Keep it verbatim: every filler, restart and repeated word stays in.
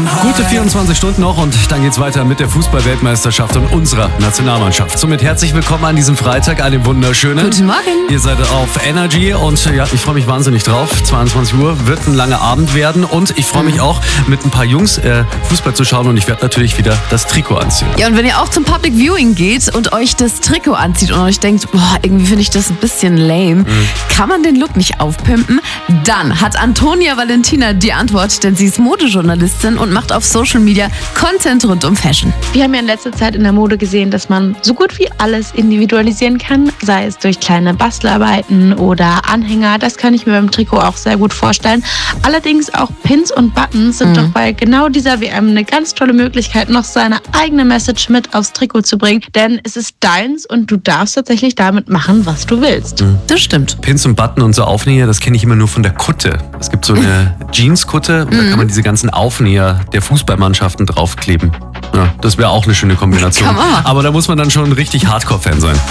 Gute vierundzwanzig Stunden noch und dann geht's weiter mit der Fußball-Weltmeisterschaft und unserer Nationalmannschaft. Somit herzlich willkommen an diesem Freitag, einen wunderschönen. Guten Morgen. Ihr seid auf Energy und ja, ich freue mich wahnsinnig drauf. zweiundzwanzig Uhr wird ein langer Abend werden und ich freue mich auch, mit ein paar Jungs äh, Fußball zu schauen und ich werde natürlich wieder das Trikot anziehen. Ja, und wenn ihr auch zum Public Viewing geht und euch das Trikot anzieht und euch denkt, boah, irgendwie finde ich das ein bisschen lame, mhm. kann man den Look nicht aufpimpen, dann hat Antonia Valentina die Antwort, denn sie ist Modejournalistin und macht auf Social Media Content rund um Fashion. Wir haben ja in letzter Zeit in der Mode gesehen, dass man so gut wie alles individualisieren kann, sei es durch kleine Bastelarbeiten oder Anhänger. Das kann ich mir beim Trikot auch sehr gut vorstellen. Allerdings auch Pins und Buttons sind mhm. doch bei genau dieser W M eine ganz tolle Möglichkeit, noch seine eigene Message mit aufs Trikot zu bringen. Denn es ist deins und du darfst tatsächlich damit machen, was du willst. Mhm. Das stimmt. Pins und Button und so Aufnäher, das kenne ich immer nur von der Kutte. Es gibt so eine Jeans-Kutte und mhm. da kann man diese ganzen Aufnäher der Fußballmannschaften draufkleben. Ja, das wäre auch eine schöne Kombination. Kann man. Aber da muss man dann schon ein richtig Hardcore-Fan sein.